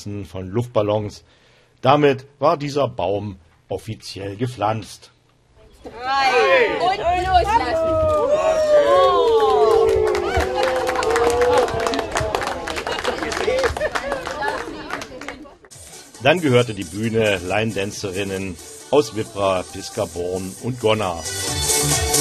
Abgassen von Luftballons. Damit war dieser Baum offiziell gepflanzt. 3 und loslassen. Dann gehörte die Bühne Line-Dancerinnen aus Wippra, Piscaborn und Gonna.